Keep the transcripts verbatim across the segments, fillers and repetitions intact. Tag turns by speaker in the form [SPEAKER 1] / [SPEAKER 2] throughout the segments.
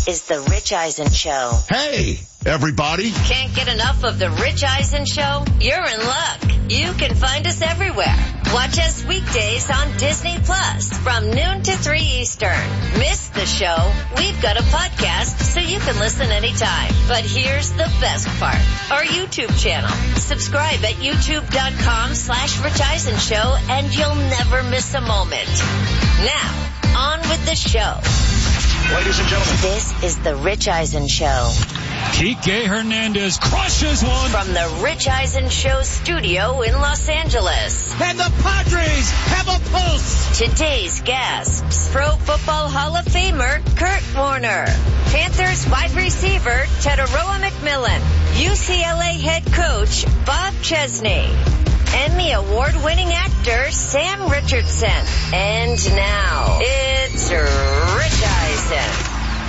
[SPEAKER 1] This is the Rich Eisen Show.
[SPEAKER 2] Hey, everybody.
[SPEAKER 1] Can't get enough of the Rich Eisen Show? You're in luck. You can find us everywhere. Watch us weekdays on Disney Plus from noon to three Eastern. Miss the show? We've got a podcast so you can listen anytime. But here's the best part. Our YouTube channel. Subscribe at youtube.com slash Rich Eisen Show and you'll never miss a moment. Now, on with the show.
[SPEAKER 3] Ladies and gentlemen,
[SPEAKER 1] this is the Rich Eisen Show.
[SPEAKER 4] Kike Hernandez crushes one.
[SPEAKER 1] From the Rich Eisen Show studio in Los Angeles.
[SPEAKER 4] And the Padres have a pulse.
[SPEAKER 1] Today's guests, Pro Football Hall of Famer Kurt Warner, Panthers wide receiver Teteroa McMillan, U C L A head coach Bob Chesney, Emmy Award-winning actor Sam Richardson. And now, it's Rich Eisen.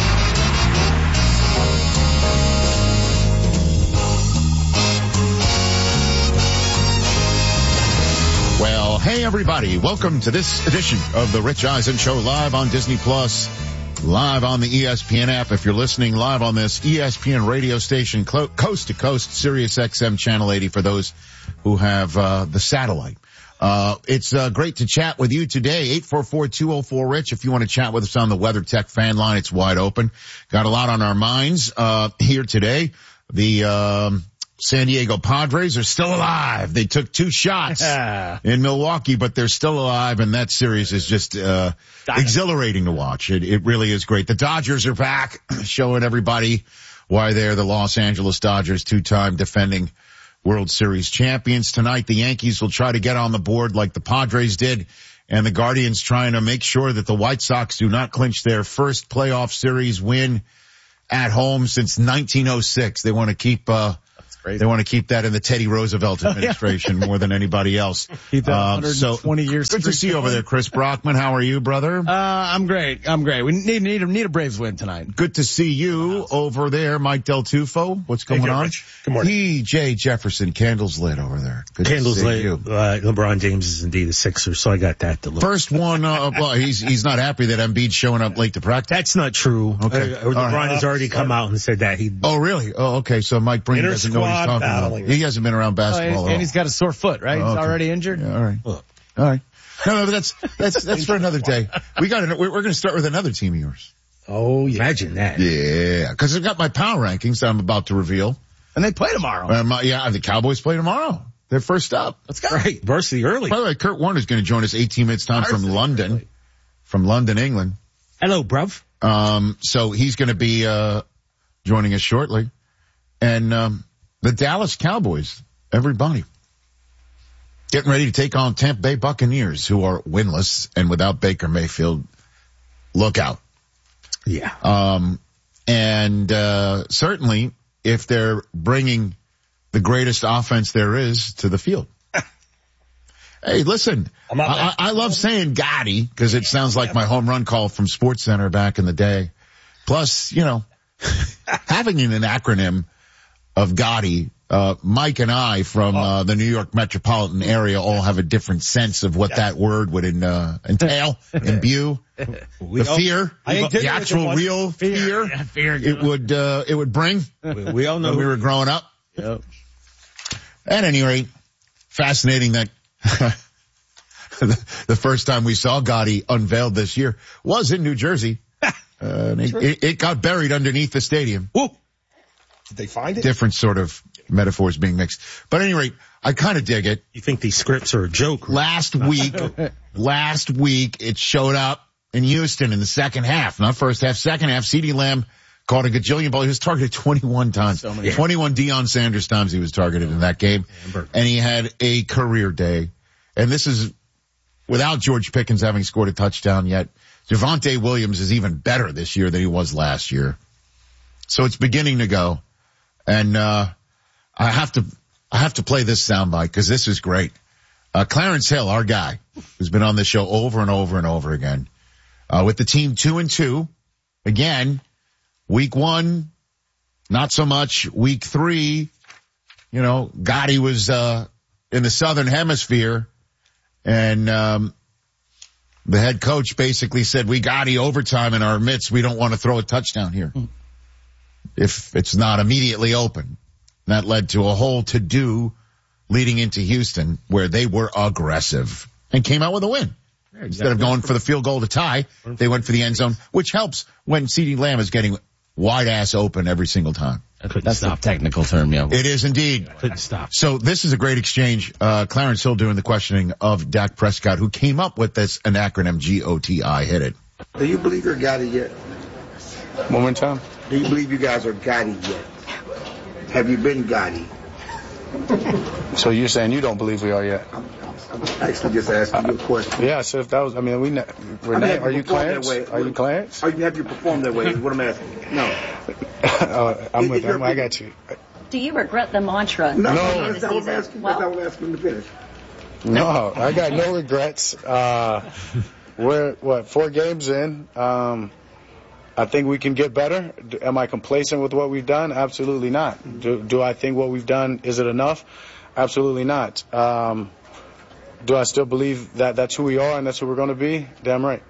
[SPEAKER 2] Well, hey everybody, welcome to this edition of the Rich Eisen Show, live on Disney Plus, live on the E S P N app. If you're listening live on this E S P N radio station, coast to coast, Sirius X M Channel eighty for those who have uh the satellite. Uh It's uh, great to chat with you today. eight four four, two oh four, RICH. If you want to chat with us on the WeatherTech fan line, it's wide open. Got a lot on our minds uh here today. The um San Diego Padres are still alive. They took two shots in Milwaukee, but they're still alive, and that series is just uh exhilarating to watch. It, it really is great. The Dodgers are back, showing everybody why they're the Los Angeles Dodgers, two-time defending World Series champions. Tonight, the Yankees will try to get on the board like the Padres did, and the Guardians trying to make sure that the White Sox do not clinch their first playoff series win at home since nineteen oh six. They want to keep uh They want to keep that in the Teddy Roosevelt administration more than anybody else.
[SPEAKER 5] Keep that
[SPEAKER 2] um,
[SPEAKER 5] one hundred twenty
[SPEAKER 2] so,
[SPEAKER 5] years.
[SPEAKER 2] Good to see you over there, Chris Brockman. How are you, brother?
[SPEAKER 5] Uh, I'm great. I'm great. We need need a, need a Braves win tonight.
[SPEAKER 2] Good to see you over there, Mike Del Tufo. What's going on?
[SPEAKER 6] Rich. Good morning.
[SPEAKER 2] P J Jefferson, candles lit over there. Good
[SPEAKER 6] Candles
[SPEAKER 2] to see
[SPEAKER 6] lit.
[SPEAKER 2] you.
[SPEAKER 6] Uh, LeBron James is indeed a Sixer, so I got that to look.
[SPEAKER 2] First one. Uh, well, he's he's not happy that Embiid's showing up late to practice.
[SPEAKER 6] That's not true.
[SPEAKER 2] Okay.
[SPEAKER 6] Uh, LeBron
[SPEAKER 2] right.
[SPEAKER 6] has already come out and said that he.
[SPEAKER 2] Oh, really? Oh, okay. So Mike Breen doesn't know what he's talking
[SPEAKER 6] battling.
[SPEAKER 2] about. He hasn't been around basketball
[SPEAKER 5] Oh, and,
[SPEAKER 2] at all.
[SPEAKER 5] and he's got a sore foot, right?
[SPEAKER 2] Oh,
[SPEAKER 5] He's
[SPEAKER 2] okay.
[SPEAKER 5] already injured.
[SPEAKER 2] Yeah, all right.
[SPEAKER 6] Look.
[SPEAKER 2] All right. No, no, but that's that's that's for another day. We got. We're, we're going to start with another team of yours.
[SPEAKER 6] Oh, imagine that.
[SPEAKER 2] Yeah, because I've got my power rankings that I'm about to reveal.
[SPEAKER 5] And they play tomorrow.
[SPEAKER 2] Um, uh, yeah, the Cowboys play tomorrow. They're first up.
[SPEAKER 5] Let's go.
[SPEAKER 6] Right. Varsity early.
[SPEAKER 2] By the way, Kurt Warner's going to join us eighteen minutes time from London, early. from London, England.
[SPEAKER 6] Hello, bruv.
[SPEAKER 2] Um, so he's going to be uh joining us shortly. And um the Dallas Cowboys, everybody, getting ready to take on Tampa Bay Buccaneers, who are winless and without Baker Mayfield. Look out.
[SPEAKER 6] Yeah.
[SPEAKER 2] Um, and, uh, certainly if they're bringing the greatest offense there is to the field. Hey, listen, I, I, I love saying Gotti because it sounds like my home run call from SportsCenter back in the day. Plus, you know, having an acronym of Gotti, uh, Mike and I from, uh, the New York metropolitan area all have a different sense of what that word would in, uh, entail, imbue, the fear, the actual real fear,
[SPEAKER 5] Yeah, fear
[SPEAKER 2] it would, uh, it would bring
[SPEAKER 6] We, we all know
[SPEAKER 2] when we were growing up.
[SPEAKER 5] Yep.
[SPEAKER 2] At any rate, fascinating that the first time we saw Gotti unveiled this year was in New Jersey. Uh, and it, it, it got buried underneath the stadium.
[SPEAKER 6] Woo.
[SPEAKER 3] Did they find it?
[SPEAKER 2] Different sort of metaphors being mixed. But at any rate, I kind of dig it.
[SPEAKER 6] You think these scripts are a joke? Right?
[SPEAKER 2] Last week, last week, it showed up in Houston in the second half. Not first half, second half. CeeDee Lamb caught a gajillion ball. He was targeted twenty-one times.
[SPEAKER 5] So many.
[SPEAKER 2] twenty-one Deion Sanders times he was targeted in that game. And he had a career day. And this is without George Pickens having scored a touchdown yet. Javonte Williams is even better this year than he was last year. So it's beginning to go. And, uh, I have to, I have to play this soundbite because this is great. Uh, Clarence Hill, our guy, who's been on this show over and over and over again, uh, with the team two and two. Again, week one, not so much. Week three, you know, Gotti was, uh, in the Southern Hemisphere and, um, The head coach basically said, we got the overtime in our midst. We don't want to throw a touchdown here if it's not immediately open. That led to a whole to-do leading into Houston where they were aggressive and came out with a win. Yeah, exactly. Instead of going for the field goal to tie, they went for the end zone, which helps when CeeDee Lamb is getting wide-ass open every single time.
[SPEAKER 5] That's the technical term, yeah.
[SPEAKER 2] It is indeed.
[SPEAKER 6] Couldn't stop.
[SPEAKER 2] So this is a great exchange. Uh, Clarence Hill doing the questioning of Dak Prescott, who came up with this, an acronym, G O T I. Hit it.
[SPEAKER 7] Do you believe you're Gotti yet?
[SPEAKER 3] One more time.
[SPEAKER 7] Do you believe you guys are Gotti yet? Have you been Gotti?
[SPEAKER 3] So you're saying you don't believe we are yet?
[SPEAKER 7] I'm, I'm actually just asking you a question.
[SPEAKER 3] Yeah, so if that was, I mean, we, ne- we're
[SPEAKER 7] I mean,
[SPEAKER 3] not, are you Clarence? Are you Clarence?
[SPEAKER 7] Are you, have you performed that way is what I'm asking. No.
[SPEAKER 3] uh, I'm with them. I got you.
[SPEAKER 8] Do you regret the mantra?
[SPEAKER 7] No,
[SPEAKER 3] No.
[SPEAKER 7] no, that's what I'm asking. That's what I'm asking to finish.
[SPEAKER 3] No, I got no regrets. Uh, we're, what, four games in. Um, I think we can get better. Am I complacent with what we've done? Absolutely not. Do, do I think what we've done, is it enough? Absolutely not. Um, do I still believe that that's who we are and that's who we're going to be? Damn right.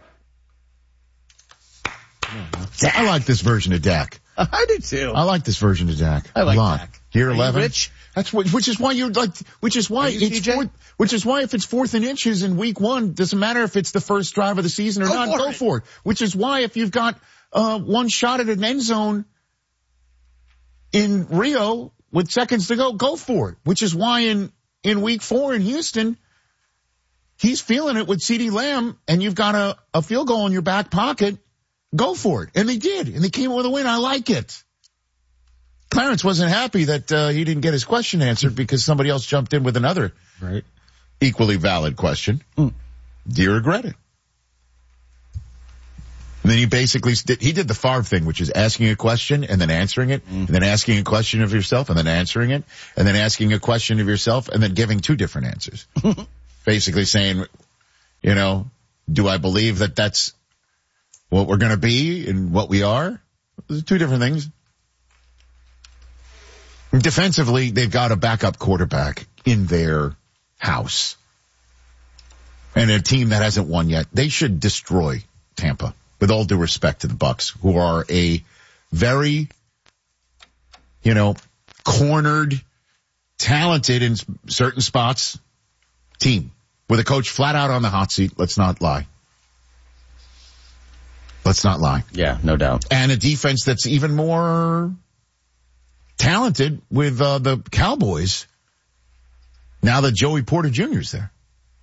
[SPEAKER 2] I like this version of Dak.
[SPEAKER 5] I do too.
[SPEAKER 2] I like this version of Dak.
[SPEAKER 5] I like
[SPEAKER 2] a lot.
[SPEAKER 5] Dak.
[SPEAKER 2] Year
[SPEAKER 5] Are you
[SPEAKER 2] eleven.
[SPEAKER 5] rich?
[SPEAKER 2] That's what, which is why you're like, which is why
[SPEAKER 5] Are you,
[SPEAKER 2] it's
[SPEAKER 5] T J?
[SPEAKER 2] fourth, which is why if it's fourth and inches in week one, doesn't matter if it's the first drive of the season or
[SPEAKER 5] Go
[SPEAKER 2] not,
[SPEAKER 5] for
[SPEAKER 2] go
[SPEAKER 5] it.
[SPEAKER 2] for it. Which is why if you've got, uh, one shot at an end zone in Rio with seconds to go, go for it. Which is why in, in week four in Houston, he's feeling it with CeeDee Lamb and you've got a, a field goal in your back pocket. Go for it. And they did. And they came with a win. I like it. Clarence wasn't happy that uh, he didn't get his question answered because somebody else jumped in with another
[SPEAKER 6] Right.
[SPEAKER 2] equally valid question. Mm. Do you regret it? And then he basically did, he did the Favre thing, which is asking a question and then answering it, mm. and then asking a question of yourself and then answering it, and then asking a question of yourself and then giving two different answers. Basically saying, you know, do I believe that that's what we're going to be and what we are? Those are two different things. Defensively, they've got a backup quarterback in their house. And a team that hasn't won yet. They should destroy Tampa, with all due respect to the Bucs, who are a very, you know, cornered, talented in certain spots team. With a coach flat out on the hot seat, let's not lie. Let's not lie.
[SPEAKER 5] Yeah, no doubt.
[SPEAKER 2] And a defense that's even more talented with uh, the Cowboys now that Joey Porter Junior is there.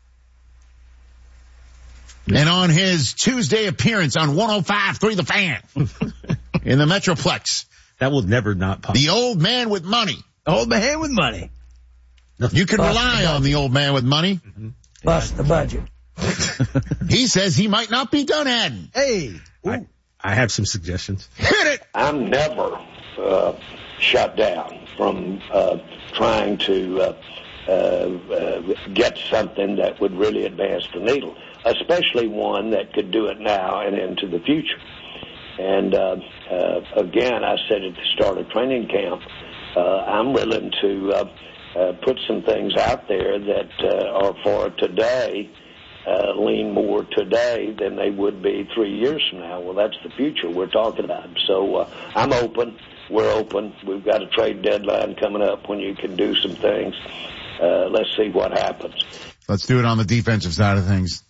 [SPEAKER 2] Yeah. And on his Tuesday appearance on one oh five point three The Fan in the Metroplex.
[SPEAKER 6] That will never not pop.
[SPEAKER 2] The old man with money.
[SPEAKER 5] Old man with money.
[SPEAKER 2] You can Bust rely on the old man with money.
[SPEAKER 9] Mm-hmm. Bust the budget.
[SPEAKER 2] He says he might not be done adding.
[SPEAKER 5] Hey.
[SPEAKER 6] I, I have some suggestions.
[SPEAKER 2] Hit it.
[SPEAKER 10] I'm never uh, shut down from uh, trying to uh, uh, uh, get something that would really advance the needle, especially one that could do it now and into the future. And uh, uh, again, I said at the start of training camp, uh, I'm willing to uh, uh, put some things out there that uh, are for today, uh, lean more today than they would be three years from now. Well, that's the future we're talking about. So uh, I'm open. We're open. We've got a trade deadline coming up when you can do some things. Uh, let's see what happens.
[SPEAKER 2] Let's do it on the defensive side of things.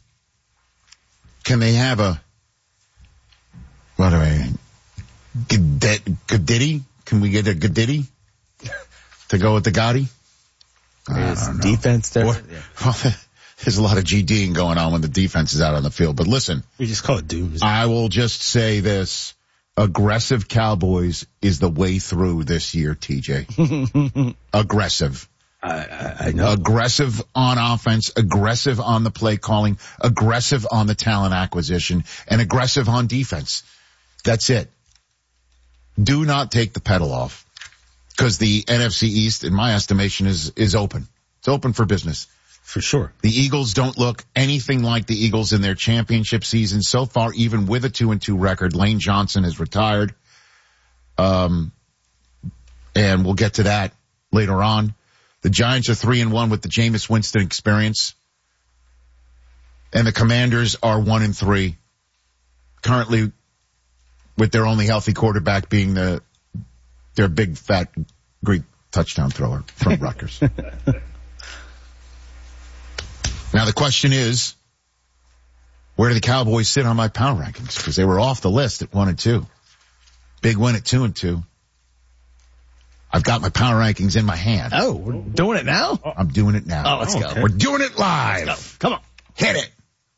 [SPEAKER 2] Can they have a, what do I, Goodiddy? Can we get a Goodiddy to go with the Gotti?
[SPEAKER 5] Defense there.
[SPEAKER 2] Or, well, there's a lot of GDing going on when the defense is out on the field. But listen.
[SPEAKER 6] We just call it dooms.
[SPEAKER 2] I will just say this. Aggressive Cowboys is the way through this year, T J. Aggressive.
[SPEAKER 6] I, I, I know.
[SPEAKER 2] Aggressive on offense, aggressive on the play calling, aggressive on the talent acquisition, and aggressive on defense. That's it. Do not take the pedal off, because the N F C East, in my estimation, is is open. It's open for business.
[SPEAKER 6] For sure.
[SPEAKER 2] The Eagles don't look anything like the Eagles in their championship season so far, even with a two and two record. Lane Johnson is retired. Um, and we'll get to that later on. The Giants are three and one with the Jameis Winston experience. And the Commanders are one and three, currently with their only healthy quarterback being the their big fat Greek touchdown thrower from Rutgers. Now the question is, where do the Cowboys sit on my power rankings? Because they were off the list at one and two. Big win at two and two. I've got my power rankings in my hand.
[SPEAKER 5] Oh, we're doing it now?
[SPEAKER 2] I'm doing it now.
[SPEAKER 5] Oh, let's go.
[SPEAKER 2] We're doing it live.
[SPEAKER 5] Let's go. Come on.
[SPEAKER 2] Hit it.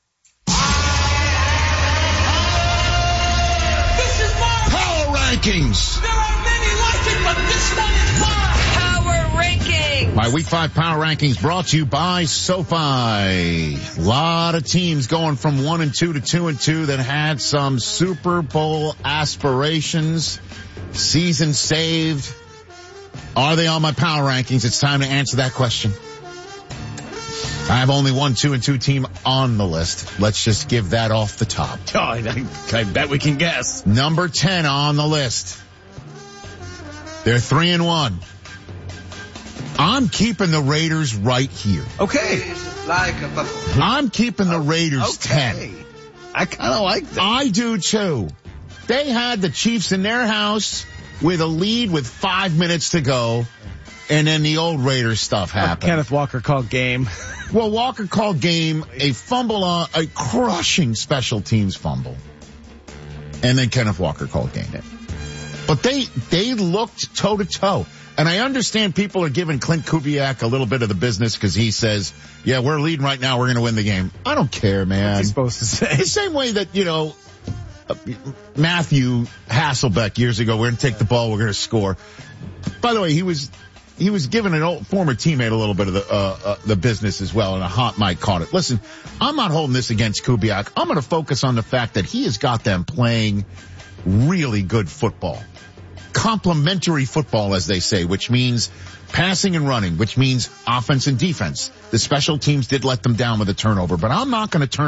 [SPEAKER 4] This is mine.
[SPEAKER 2] Power rankings.
[SPEAKER 4] There are many like it, but this one is mine.
[SPEAKER 1] Power Rankings.
[SPEAKER 2] My Week five Power Rankings brought to you by SoFi. A lot of teams going from one and two to two and two that had some Super Bowl aspirations. Season saved. Are they on my Power Rankings? It's time to answer that question. I have only one two and two team on the list. Let's just give that off the top.
[SPEAKER 5] Oh, I, I bet we can guess.
[SPEAKER 2] Number ten on the list. They're three and one. I'm keeping the Raiders right here.
[SPEAKER 5] Okay.
[SPEAKER 7] Like a buffalo.
[SPEAKER 2] I'm keeping the Raiders
[SPEAKER 5] Okay.
[SPEAKER 2] ten.
[SPEAKER 5] I kind of like that.
[SPEAKER 2] I do too. They had the Chiefs in their house with a lead with five minutes to go, and then the old Raiders stuff happened.
[SPEAKER 5] Kenneth Walker called game.
[SPEAKER 2] Well, Walker called game a fumble on a crushing special teams fumble. And then Kenneth Walker called game. But they, they looked toe to toe. And I understand people are giving Clint Kubiak a little bit of the business because he says, yeah, we're leading right now. We're going to win the game. I don't care, man.
[SPEAKER 5] What's he supposed to say?
[SPEAKER 2] The same way that, you know, uh, Matthew Hasselbeck years ago, we're going to take the ball. We're going to score. By the way, he was, He was giving an old former teammate a little bit of the uh, uh the business as well, and a hot mic caught it. Listen, I'm not holding this against Kubiak. I'm going to focus on the fact that he has got them playing really good football. Complementary football, as they say, which means passing and running, which means offense and defense. The special teams did let them down with a turnover, but I'm not going to turn